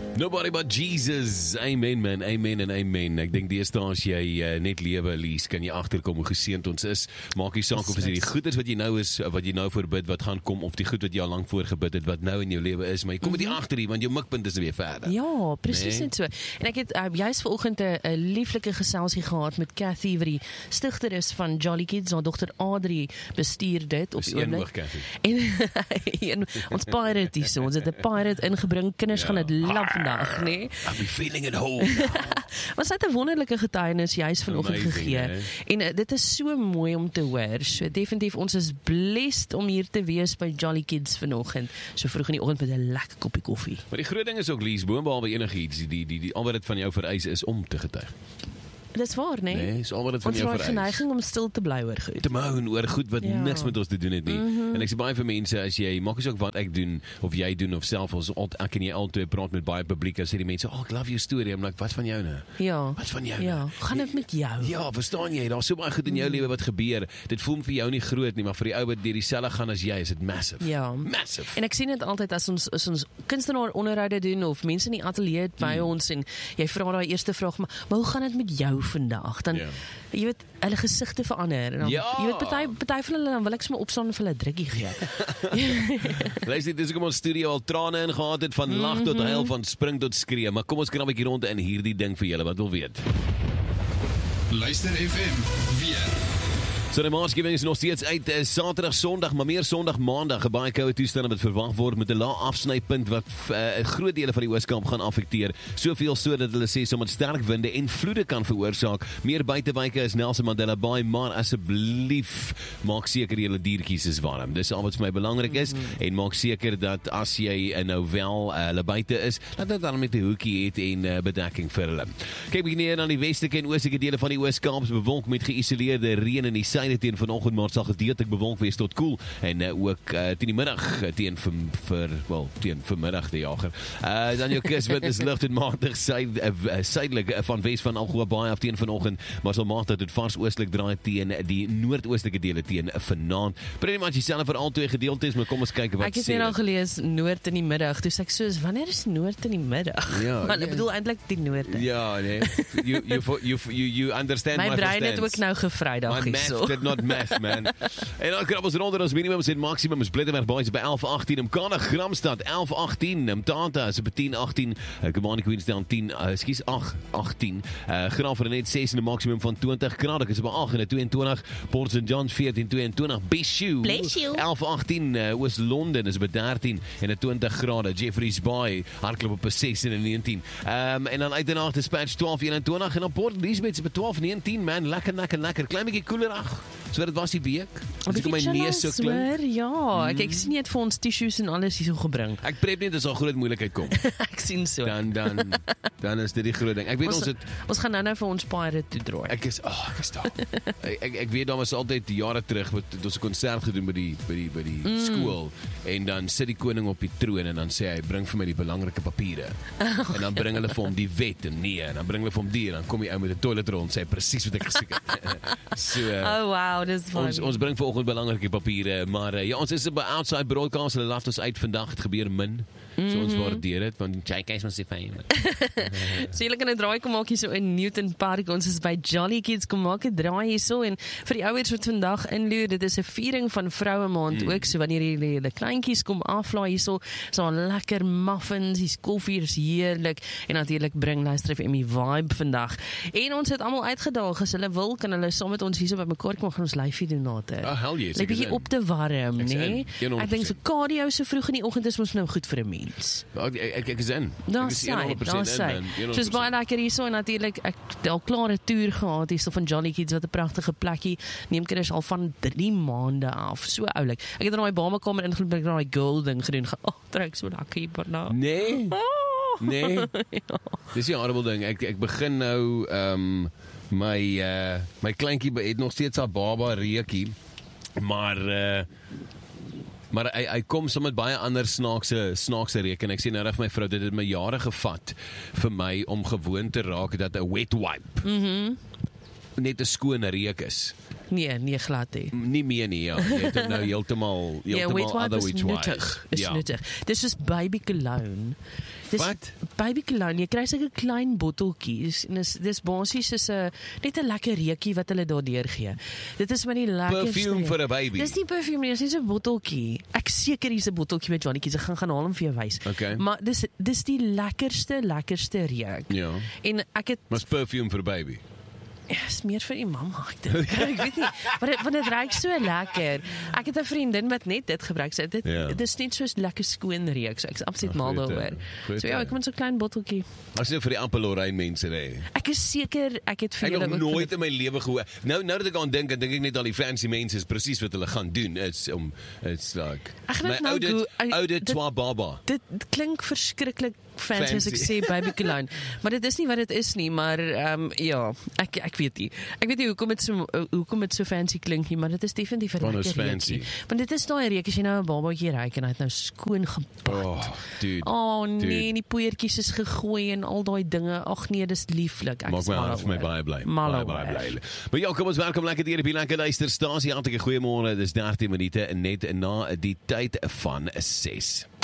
Nobody but Jesus. Amen man, amen en amen. Ek dink deesdae as jy net lewe lees, kan jy agterkom hoe geseënd ons is. Maak nie saak of dit die goeders wat jy nou is, wat jy nou voorbid, wat gaan kom, of die goed wat jy al lank voorgebid het, wat nou in jou lewe is, maar jy kom met die agter hier, want jou mikpunt is weer verder. Ja, presies net so. En ek het juist vanoggend 'n lieflike geselsie gehad met Cathy, wat die stigter is van Jolly Kids. Haar dogter Adri bestuur dit op die oomblik. En ons pirate hier so, ons het 'n pirate ingebring. Kinders gaan dit love vandag, nee. I'll be feeling at home. Maar sy het 'n wonderlike getuienis juist vanoggend gegee. En dit is so mooi om te hoor. So definitief, ons is blessed om hier te wees by Jolly Kids vanoggend. So vroeg in die oggend met 'n lekker koppie koffie. Maar die groot ding is ook, Lies, boonbehalwe enigiets, die al wat dit van jou vereis is om te getuig. Dis waar, nee? Nee, is al wat dit van ons jou vereis. Ons geneiging om stil te bly oor goed. Te moan oor goed wat niks met ons te doen het nie. En ek sê baie vir mense, as jy, maak nie saak wat ek doen, of jy doen, of self, ek en jy altyd praat met baie publiek, as sê die mense, ek love your story, I'm like, wat van jou nou? Ja. Wat van jou ja. nou? Gaan dit met jou? Ja, verstaan jy, daar is so baie goed in jou lewe wat gebeur, dit voel vir jou nie groot nie, maar vir die ou wat deur dieselfde gaan as jy, is dit massive. Ja. Massive. En ek sien dit altyd as ons kunstenaar onderhoude doen, of mense in die ateljee by ons, en jy vra daai eerste vraag, maar hoe gaan dit met jou vandag? Dan jy weet, hulle gesigte verander. En dan, jy weet, party van hulle, dan wil ek sommer opstaan en vir hulle 'n drukkie gee. Luister, dis hoekom ons studio al trane ingehad het, van lag tot huil, van spring tot skree. Maar kom ons krap 'n bietjie rond in hierdie ding vir julle wat wil weet. Luister FM weer. So die Maatsgewing is nog steeds uit Saterdag, Sondag, maar meer Sondag, Maandag, 'n baie koue toestande wat verwag word met 'n lae afsnypunt wat 'n groot dele van die Oos-Kaap gaan affekteer. Soveel so dat hulle sê sommer sterk winde en vloede kan veroorsaak. Meer buitewyke is Nelson Mandela Bay, maar asseblief maak seker julle diertjies is warm. Dis al wat vir my belangrik is, en maak seker dat as jy nou wel hulle buite is, dat dit dan met 'n hoekie het en bedekking vir hulle. Kyk bietjie neer na die westelike en oostelike dele van die Oos-Kaap, bewolk met geïsoleerde reën in die suide teen vanoggend, maar sal gedeeltelik bewolk wees tot koel, en ook teen die middag teen vanmiddag die jager. Dan jou kuswind is lig tot matig suidelik van Wes van Algoa Baai af teen vanoggend, maar sal matig tot vars oostelik draai teen die noordoostelike dele teen vanaand. Pretty much dieselfde vir al twee gedeeltes, maar kom ons kyk wat sê. Ek het net al gelees noord in die middag. Toe sê ek soos, wanneer is noord in die middag? Ja, want ek bedoel eintlik die noorde. Ja, nee. You understand my brein het ook nou gevrydag hierso. Did not math, man. En dan krap ons ronder ons minimums en maximums. Blitterberg Boys by 11:18, Mkana Gramstad 11:18, Mtata is op 10:18, Komani Queenstown 8:18, Graafrenet 6 en 'n maksimum van 20, Kraddock is op 8 en 22, Port St John's 14:22, Beshu 11:18, Oos-London is op 13 en 20 grade, Jeffreys Bay hardloop op 6 en 19, en dan uit en af Dispatch 12:21 en dan Port Elizabeth is op 12:19, man, lekker, klein bietjie koeler. So dit was die week. As ek my neus so klink. Ja, ek sien net vir ons tissues en alles hier so gebring. Ek prep net as daar groot moeilikheid kom. Ek sien so. Dan is dit die groot ding. Ek weet ons gaan nou vir ons paai toe draai. Ek is daar. ek weet daar was altyd jare terug wat ons 'n konsert gedoen by die skool, en dan sit die koning op die troon en dan sê hy, bring vir my die belangrike papiere. En dan bring hulle vir hom die wet en dan bring hulle vir hom die, en dan kom die ou met 'n toiletrol en sê presies wat ek gesoek het. So wow, dis ons bring vanoggend belangrike papiere, maar ons is by Outside Broadcast, hulle laat ons uit vandag, het gebeur min. So ons waardeer dit, want JK is ons se fyn. So julle kan 'n draai kom maak hier so in Newton Park. Ons is by Jolly Kids, kom maak 'n draai hier so, en vir die ouers wat vandag inloer, dit is 'n viering van Vroue Maand ook, so wanneer jy die kleintjies kom aflaai hier so lekker muffins, hier's koffie, is heerlik, en natuurlik bring luister vir my vibe vandag. En ons het almal uitgedaag, as hulle wil, kan hulle saam met ons hier so by mekaar kom, gaan ons lyfie doen later. Hell yes. Net bietjie op te warm, nee? Ek dink so cardio so vroeg in die oggend is mos nou goed vir 'n mens. Ek is in. Daar sê. Soos baie lekker hierso, en natuurlik ek het al klare toer gehad hierso van Jolly Kids, wat 'n pragtige plekkie. Neem kinders al van 3 maande af. So oulik. Ek het in daai bamekamer ingeloop, ek het daai girl ding gedoen. Trek so lekker hier nou. Nee. Nee. Ja. Dis 'n horrible ding. Ek begin nou my kleintjie het nog steeds haar baba reukie, maar hy kom saam met baie ander snaakse reuk, en ek sê nou reg my vrou, dit het my jare gevat vir my om gewoon te raak dat 'n wet wipe net 'n skoon reuk is. Nee, glad nie. Nie meer nie, ja. Jy het hom nou heeltemal Wet Wipe other is which nuttig. Is Ja. nuttig. Dis soos baby cologne. Wat? Baby cologne, jy kry sulke klein botteltjies en dis basies soos net 'n lekker reukie wat hulle daardeur gee. Dit is maar die lekkerste. Perfume vir 'n baby. Dis nie perfume nie, dis net 'n botteltjie. Ek seker hier's 'n botteltjie met Johnny's. Ek gaan haal hom vir jou wys. Okay. Maar dis die lekkerste reuk. Ja. En ek het Mas perfume vir baby. Ja, is meer vir die mamma, ek dink. Ek weet nie, want dit ruik so lekker. Ek het 'n vriendin wat net dit gebruik. Sy dit Ja. dis net soos lekker skoon reuk. So ek's absoluut mal Goed, daaroor. goed, So ja, ek moet so 'n klein botteltjie. As jy vir die Appelorijn mense hê. Ek is seker ek het vir Ek het julle nog ook nooit in my lewe gehoor. Nou dat ek aan dink, dink ek net al die fancy mense is presies wat hulle gaan doen. It's like Ek gaan dit nou oude twa baba. Dit klink verskriklik fancy as ek Fancy. sê baby cologne, maar dit is nie wat dit is nie, maar ja, ek weet nie. Ek weet nie hoekom dit so fancy klink nie, maar dit is definitief 'n Van lekker is fancy. reukie. Want dit is daai reukie as jy nou 'n babatjie ruik en hy het nou skoon gebad. Oh, dude. Oh nee, Dude. die poeiertjies is gegooi en al daai dinge. Ag nee, dis lieflik. Ek Maak is my mal hart vir my daaroor. baie bly. Mal Baie daaroor. bly. Maar ja, kom ons welkom lekker hier op die lekker luisterstasie. Hartlike goeiemôre. Dis 13 minute net na die tyd van 6.